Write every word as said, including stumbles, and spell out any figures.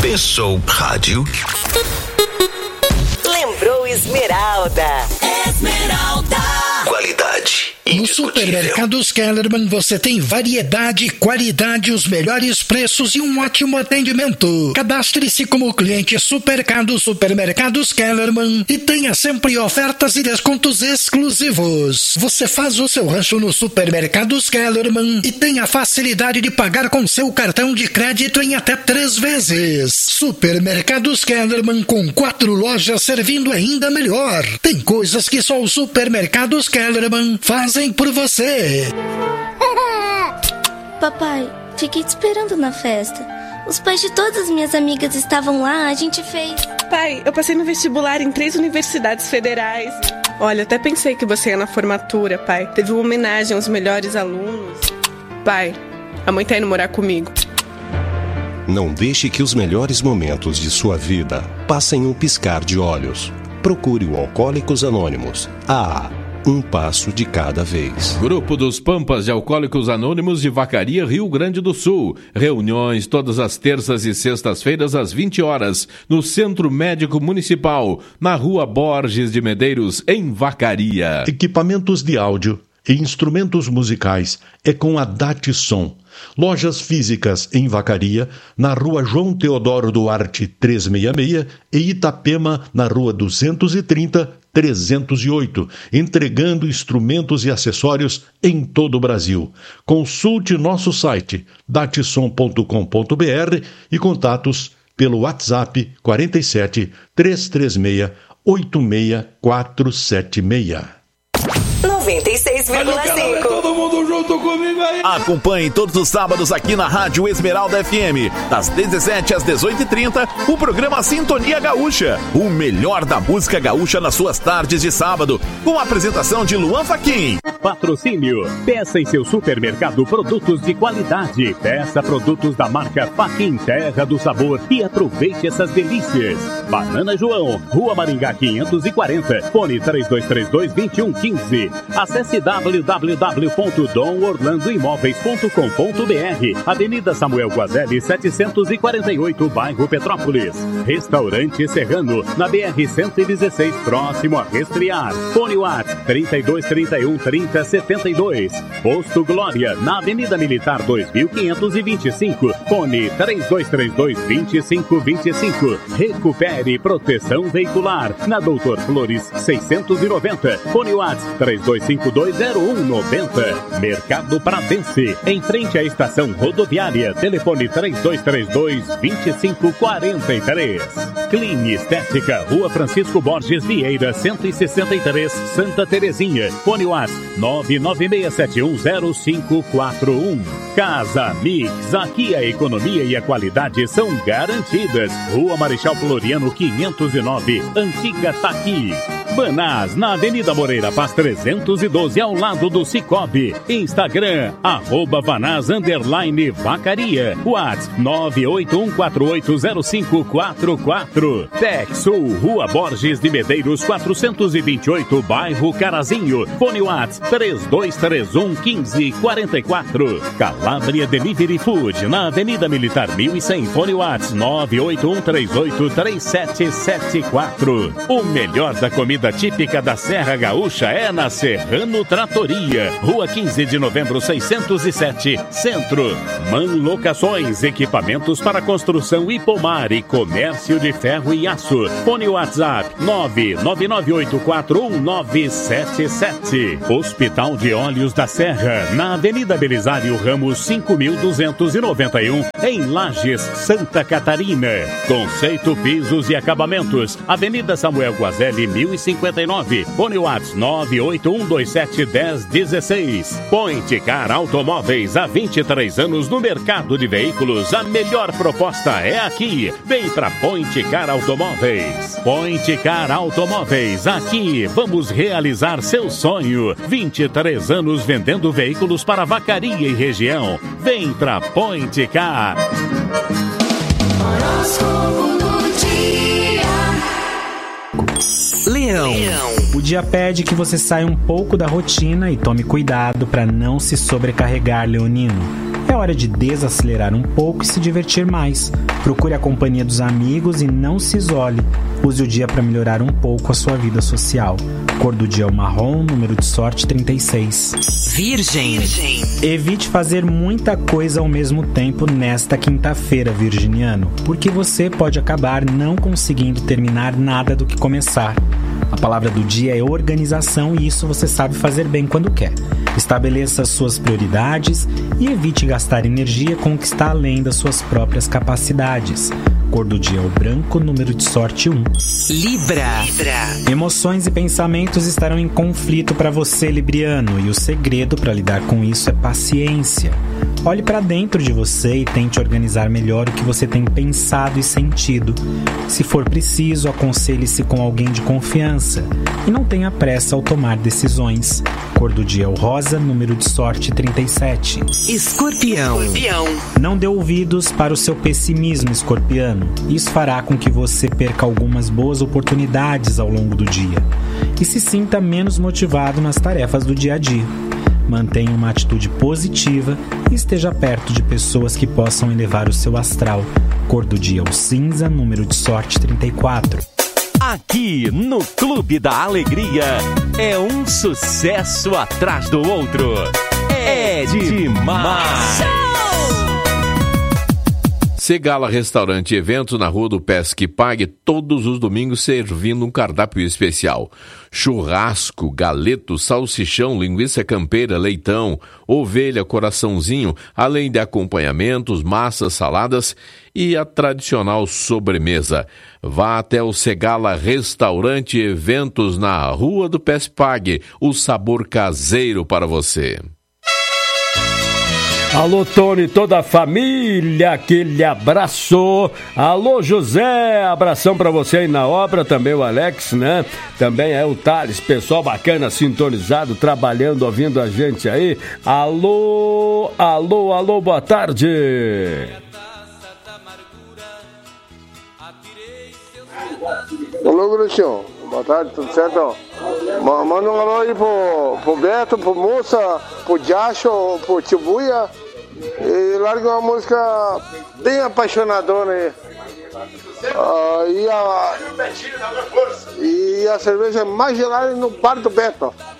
Pensou rádio? Lembrou Esmeralda. Esmeralda. Qualidade. No Supermercados Kellerman você tem variedade, qualidade, os melhores preços e um ótimo atendimento. Cadastre-se como cliente Supercado Supermercados Kellerman e tenha sempre ofertas e descontos exclusivos. Você faz o seu rancho no Supermercados Kellerman e tem a facilidade de pagar com seu cartão de crédito em até três vezes. Supermercados Kellerman, com quatro lojas servindo ainda melhor. Tem coisas que só os Supermercados Kellerman fazem por você. Papai, fiquei te esperando na festa. Os pais de todas as minhas amigas estavam lá, a gente fez... Pai, eu passei no vestibular em três universidades federais. Olha, até pensei que você ia na formatura, pai. Teve uma homenagem aos melhores alunos. Pai, a mãe tá indo morar comigo. Não deixe que os melhores momentos de sua vida passem um piscar de olhos. Procure o Alcoólicos Anônimos. Ah, um passo de cada vez. Grupo dos Pampas de Alcoólicos Anônimos de Vacaria, Rio Grande do Sul. Reuniões todas as terças e sextas-feiras às vinte horas, no Centro Médico Municipal, na Rua Borges de Medeiros, em Vacaria. Equipamentos de áudio e instrumentos musicais é com a Datsom. Lojas físicas em Vacaria, na Rua João Teodoro Duarte trezentos e sessenta e seis e Itapema, na Rua duzentos e trinta, trezentos e oito, entregando instrumentos e acessórios em todo o Brasil. Consulte nosso site datsom ponto com ponto b r e contatos pelo WhatsApp quarenta e sete, trezentos e trinta e seis, oito seis quatro sete seis. noventa e seis vírgula cinco. Todo mundo junto comigo aí. Acompanhe todos os sábados aqui na Rádio Esmeralda F M, das dezessete às dezoito e trinta, o programa Sintonia Gaúcha, o melhor da música gaúcha nas suas tardes de sábado, com a apresentação de Luan Fachin. Patrocínio. Peça em seu supermercado produtos de qualidade. Peça produtos da marca Fachin, Terra do Sabor, e aproveite essas delícias. Banana João, Rua Maringá quinhentos e quarenta, fone três dois três dois, dois um um cinco. Acesse w w w ponto dom orlando imóveis ponto com ponto b r. Avenida Samuel Guazelli setecentos e quarenta e oito, bairro Petrópolis. Restaurante Serrano, na B R cento e dezesseis, próximo a Resfriar. Fone WhatsApp trinta e dois, trinta e um, trinta, setenta e dois. Posto Glória, na Avenida Militar dois mil quinhentos e vinte e cinco. Fone três dois três dois, dois cinco dois cinco. Recupere Proteção Veicular, na Doutor Flores seiscentos e noventa. Fone WhatsApp três dois cinco dois, zero um nove zero. Mercado Pradense, em frente à estação rodoviária. Telefone três dois três dois, dois cinco quatro três. Cline Estética, Rua Francisco Borges Vieira, cento e sessenta e três, Santa Terezinha. Fone WhatsApp nove nove seis sete um zero cinco quatro um. Casa Mix, aqui a economia e a qualidade são garantidas. Rua Marechal Floriano quinhentos e nove, Antiga Taqui. Banás, na Avenida Moreira Paz trezentos e doze, ao lado do Cicobi. Instagram, arroba Vanaz, underline Vacaria. WhatsApp nove oito um quatro oito zero cinco quatro quatro. Texul, Rua Borges de Medeiros quatrocentos e vinte e oito, bairro Carazinho. Fone WhatsApp três dois três um, quinze quarenta e quatro. Calabria Delivery Food, na Avenida Militar mil e cem. Fone WhatsApp nove oito um três oito três sete sete quatro. O melhor da comida típica da Serra Gaúcha é na Serrano Tratoria, Rua quinze de novembro seiscentos e sete, Centro. Man Locações, equipamentos para construção e pomar e comércio de ferro e aço. Fone WhatsApp nove nove nove oito quatro um nove sete sete. Hospital de Olhos da Serra, na Avenida Belisário Ramos cinco mil duzentos e noventa e um, em Lages, Santa Catarina. Conceito Pisos e Acabamentos, Avenida Samuel Guazelli mil e cinquenta e nove. Fone WhatsApp nove oito um dois sete um zero um seis. Point Car Automóveis, há vinte e três anos no mercado de veículos. A melhor proposta é aqui. Vem pra Point Car Automóveis. Point Car Automóveis, aqui vamos realizar seu sonho. vinte e três anos vendendo veículos para Vacaria e região. Vem pra Point Car. Leão. O dia pede que você saia um pouco da rotina e tome cuidado para não se sobrecarregar, leonino. É hora de desacelerar um pouco e se divertir mais. Procure a companhia dos amigos e não se isole. Use o dia para melhorar um pouco a sua vida social. Cor do dia é o marrom, número de sorte trinta e seis. Virgem. Evite fazer muita coisa ao mesmo tempo nesta quinta-feira, virginiano, porque você pode acabar não conseguindo terminar nada do que começar. A palavra do dia é organização e isso você sabe fazer bem quando quer. Estabeleça suas prioridades e evite gastar energia com o que está além das suas próprias capacidades. Cor do dia é o branco, número de sorte um. Libra. Emoções e pensamentos estarão em conflito para você, libriano, e o segredo para lidar com isso é paciência. Olhe para dentro de você e tente organizar melhor o que você tem pensado e sentido. Se for preciso, aconselhe-se com alguém de confiança e não tenha pressa ao tomar decisões. Cor do dia é o rosa, número de sorte trinta e sete. Escorpião. Não dê ouvidos para o seu pessimismo, escorpiano. Isso fará com que você perca algumas boas oportunidades ao longo do dia e se sinta menos motivado nas tarefas do dia a dia. Mantenha uma atitude positiva e esteja perto de pessoas que possam elevar o seu astral. Cor do dia é o cinza, número de sorte trinta e quatro. Aqui no Clube da Alegria é um sucesso atrás do outro. É demais! Segala Restaurante e Eventos na Rua do Pesque Pague, todos os domingos servindo um cardápio especial. Churrasco, galeto, salsichão, linguiça campeira, leitão, ovelha, coraçãozinho, além de acompanhamentos, massas, saladas e a tradicional sobremesa. Vá até o Segala Restaurante e Eventos na Rua do Pesque Pague, o sabor caseiro para você. Alô, Tony, toda a família, aquele abraço. Alô, José, abração pra você aí na obra, também o Alex, né? Também é o Thales, pessoal bacana, sintonizado, trabalhando, ouvindo a gente aí. Alô, alô, alô, boa tarde. Alô, Gruxão, boa tarde, tudo certo? Manda um alô aí pro, pro Beto, pro Moça, pro Jacho, pro Tio Buia. E larga uma música bem apaixonadora aí. Ah, e, a, e a cerveja mais gelada no bar do Beto.